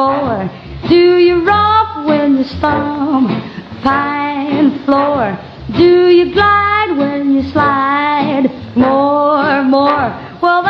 before? Do you romp when you stomp pine floor? Do you glide when you slide? More. Well,